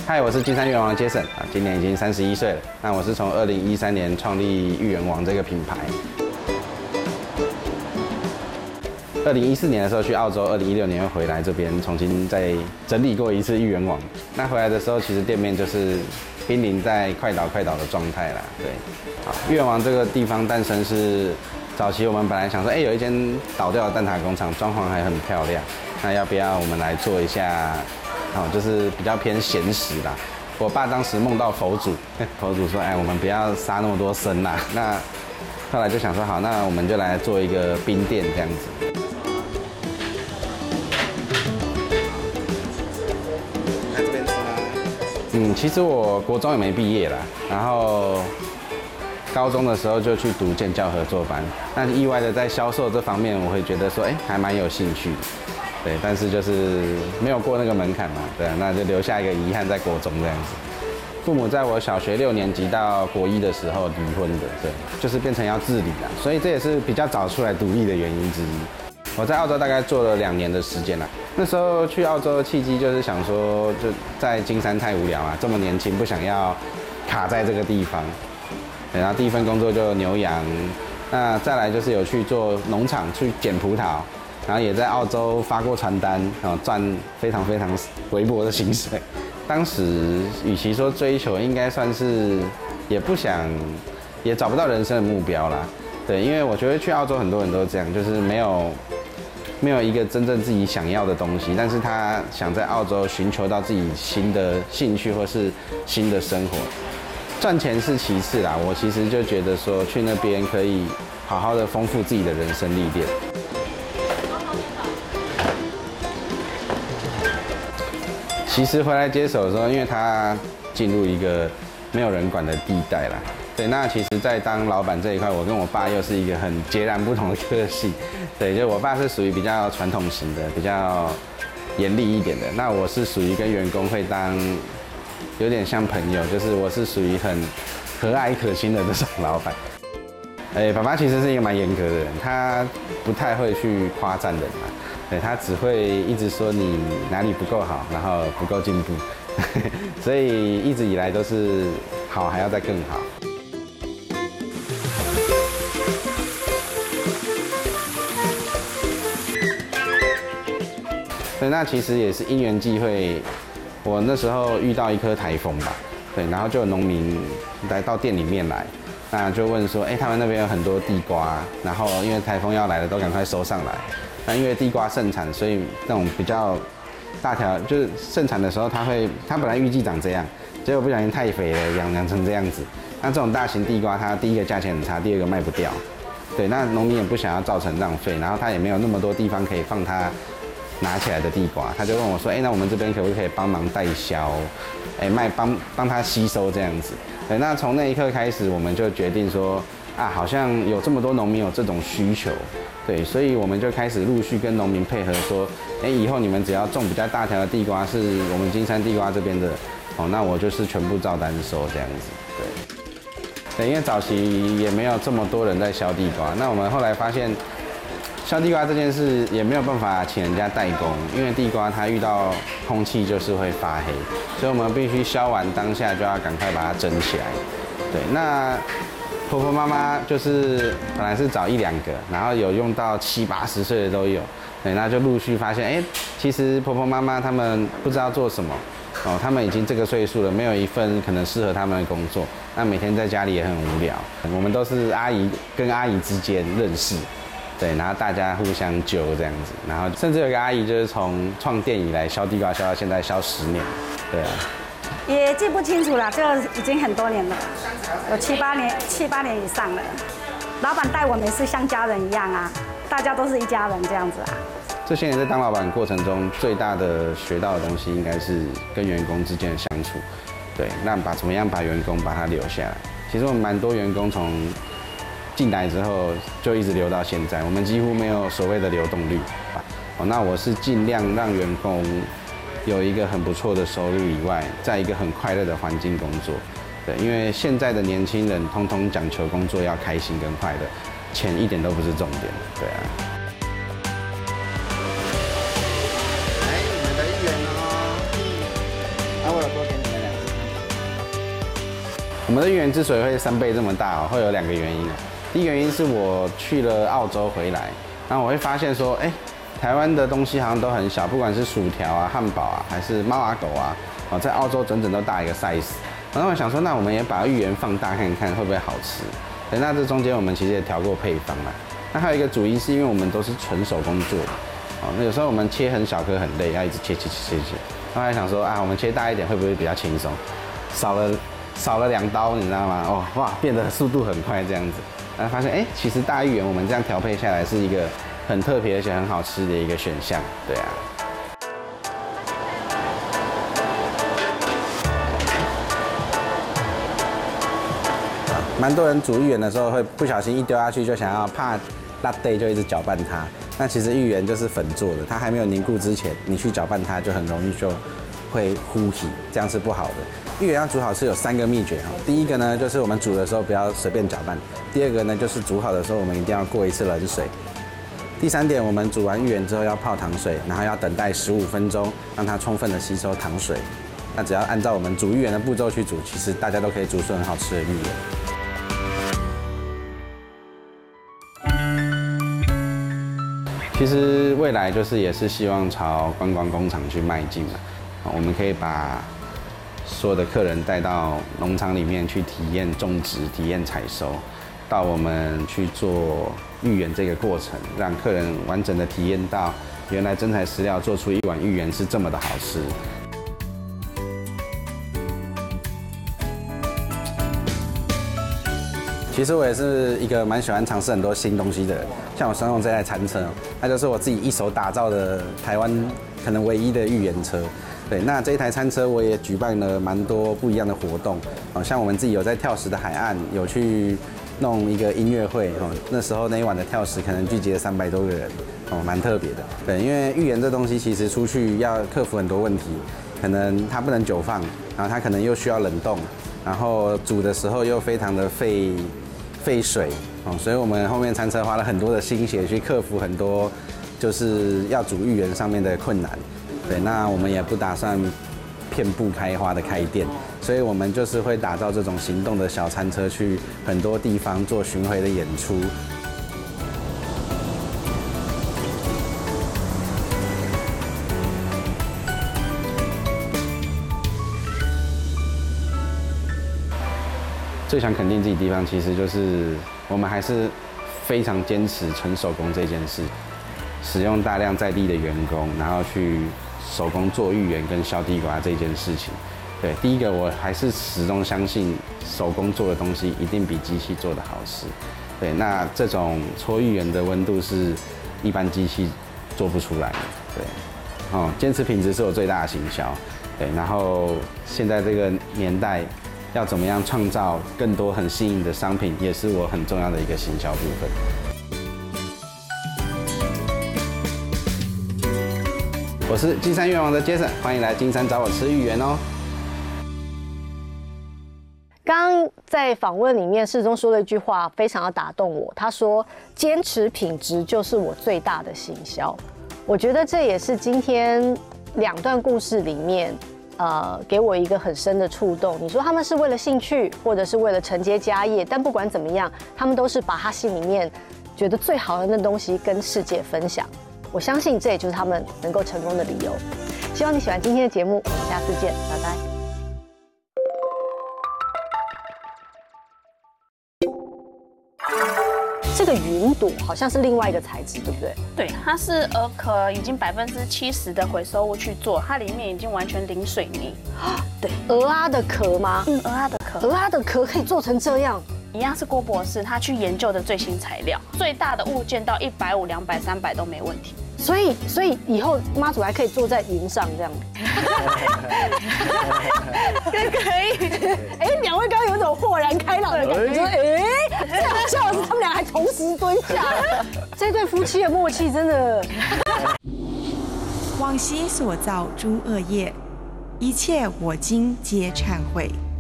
嗨，我是金山芋圆王Jason啊，今年已经31岁了。那我是从2013年创立芋圆王这个品牌。2014年的时候去澳洲，2016年又回来这边重新再整理过一次芋圆王。那回来的时候，其实店面就是濒临在快倒的状态啦。对，好，芋圆王这个地方诞生是早期我们本来想说，有一间倒掉的蛋挞工厂，装潢还很漂亮，那要不要我们来做一下？就是比较偏咸食啦。我爸当时梦到佛祖，佛祖说：“我们不要杀那么多生啦。”那后来就想说，好，那我们就来做一个冰店这样子。来这边吃吗？其实我国中也没毕业啦，然后高中的时候就去读建教合作班。那意外的在销售这方面，我会觉得说，还蛮有兴趣的。对，但是就是没有过那个门槛嘛，对，那就留下一个遗憾在国中这样子。父母在我小学6年级到国1的时候离婚的，对，就是变成要自理啦，所以这也是比较早出来独立的原因之一。我在澳洲大概做了2年的时间啦，那时候去澳洲的契机就是想说，就在金山太无聊啊，这么年轻不想要卡在这个地方，对，然后第一份工作就牛羊，那再来就是有去做农场去捡葡萄。然后也在澳洲发过传单，赚非常微薄的薪水。当时与其说追求，应该算是也不想，也找不到人生的目标啦。对，因为我觉得去澳洲很多人都这样，就是没有一个真正自己想要的东西，但是他想在澳洲寻求到自己新的兴趣或是新的生活。赚钱是其次啦，我其实就觉得说去那边可以好好的丰富自己的人生历练。其实回来接手的时候，因为他进入一个没有人管的地带啦，对，那其实，在当老板这一块，我跟我爸又是一个很截然不同的个性，对，就我爸是属于比较传统型的，比较严厉一点的，那我是属于跟员工会当有点像朋友，就是我是属于很和蔼可亲的这种老板。爸爸其实是一个蛮严格的人，他不太会去夸赞人嘛。对，他只会一直说你哪里不够好，然后不够进步，所以一直以来都是好还要再更好。对，那其实也是因缘际会，我那时候遇到一颗台风吧，对，然后就有农民来到店里面来，那就问说，他们那边有很多地瓜，然后因为台风要来了，都赶快收上来。那因为地瓜盛产，所以那种比较大条，就是盛产的时候，它本来预计长这样，结果不小心太肥了，养成这样子。那这种大型地瓜，它第一个价钱很差，第二个卖不掉。对，那农民也不想要造成浪费，然后他也没有那么多地方可以放他拿起来的地瓜，他就问我说，那我们这边可不可以帮忙代销，帮他吸收这样子。对，那从那一刻开始，我们就决定说，好像有这么多农民有这种需求。对，所以我们就开始陆续跟农民配合说，以后你们只要种比较大条的地瓜，是我们金山地瓜这边的，那我就是全部照单收这样子。对，因为早期也没有这么多人在削地瓜，那我们后来发现，削地瓜这件事也没有办法请人家代工，因为地瓜它遇到空气就是会发黑，所以我们必须削完当下就要赶快把它蒸起来。对，那婆婆妈妈就是本来是找1-2个，然后有用到70、80岁的都有，对，那就陆续发现，其实婆婆妈妈他们不知道做什么，他们已经这个岁数了，没有一份可能适合他们的工作，那每天在家里也很无聊。我们都是阿姨跟阿姨之间认识，对，然后大家互相揪这样子，然后甚至有一个阿姨就是从创店以来削地瓜削到现在削10年，对啊。 也记不清楚了，这个已经很多年了，有7、8年以上了。老板带我们是像家人一样啊，大家都是一家人这样子啊。 这些年在当老板过程中，最大的学到的东西应该是跟员工之间的相处。对，那怎么样把员工把他留下来？其实我们蛮多员工从进来之后就一直留到现在，我们几乎没有所谓的流动率。那我是尽量让员工有一个很不错的收入以外，在一个很快乐的环境工作。对，因为现在的年轻人通通讲求工作要开心跟快乐，钱一点都不是重点。对啊。来，你们的芋圆哦。我有多给你们。 我们的芋圆之所以会3倍这么大会有2个原因啊。第一个原因是我去了澳洲回来，然后我会发现说，台湾的东西好像都很小，不管是薯条啊、汉堡啊，还是猫啊、狗啊，在澳洲整整都大一个 size。然后我想说，那我们也把芋圆放大看看会不会好吃。对，那这中间我们其实也调过配方啦。那还有一个主因是因为我们都是纯手工做的，那有时候我们切很小颗很累，要一直切。然后还想说我们切大一点会不会比较轻松？少了2刀，你知道吗？哇，变得速度很快这样子。然后发现其实大芋圆我们这样调配下来是一个很特别而且很好吃的一个选项，对啊。蛮多人煮芋圆的时候会不小心一丢下去就想要怕拉堆，就一直搅拌它。那其实芋圆就是粉做的，它还没有凝固之前，你去搅拌它就很容易就会糊起，这样是不好的。芋圆要煮好吃有3个秘诀哈。第一个呢，就是我们煮的时候不要随便搅拌；第二个呢，就是煮好的时候我们一定要过1次冷水；第3点，我们煮完芋圆之后要泡糖水，然后要等待15分钟，让它充分的吸收糖水。那只要按照我们煮芋圆的步骤去煮，其实大家都可以煮出很好吃的芋圆。其实未来也是希望朝观光工厂去迈进嘛。我们可以把所有的客人带到农场里面去体验种植、体验采收，到我们去做芋圆这个过程，让客人完整的体验到原来真材实料做出一碗芋圆是这么的好吃。其实我也是一个蛮喜欢尝试很多新东西的人，像我身上这台餐车，它就是我自己一手打造的台湾可能唯一的芋圆车。对，那这一台餐车我也举办了蛮多不一样的活动，像我们自己有在跳石的海岸有去弄一个音乐会，那时候那一晚的跳石可能聚集了300多个人，蛮特别的。对，因为芋圆这东西其实出去要克服很多问题，可能它不能久放，然后它可能又需要冷冻，然后煮的时候又非常的费水，所以我们后面餐车花了很多的心血去克服很多就是要煮芋圆上面的困难。对，那我们也不打算遍布开花的开店，所以我们就是会打造这种行动的小餐车，去很多地方做巡回的演出。最想肯定自己的地方，其实就是我们还是非常坚持纯手工这件事，使用大量在地的员工，然后去手工做芋圆跟削地瓜这件事情。对，第一个我还是始终相信手工做的东西一定比机器做的好吃。对，那这种搓芋圆的温度是一般机器做不出来的。对，坚持品质是我最大的行销。对，然后现在这个年代，要怎么样创造更多很新颖的商品，也是我很重要的一个行销部分。我是金山芋圆王的 Jason， 欢迎来金山找我吃芋圆哦。 刚刚在访问里面，世宗说了一句话，非常的打动我。他说：“坚持品质就是我最大的行销。”我觉得这也是今天2段故事里面，给我一个很深的触动。你说他们是为了兴趣，或者是为了承接家业，但不管怎么样，他们都是把他心里面觉得最好的那东西跟世界分享。我相信这也就是他们能够成功的理由。希望你喜欢今天的节目，我们下次见，拜拜。这个云朵好像是另外一个材质，对不对？ 对，它是鹅壳，已经70%的回收物去做，它里面已经完全零水泥。 对，鹅鸭的壳吗？ 鹅鸭的壳。 鹅鸭的壳可以做成这样？ 一样是郭博士他去研究的最新材料，最大的物件到150、200、300都没问题。 所以以后妈祖还可以坐在云上这样。 可以。 2位刚刚有一种豁然开朗的感觉，说最好笑的是他们俩还同时蹲下，这对夫妻的默契真的。 往昔所造诸恶业，一切我今皆忏悔。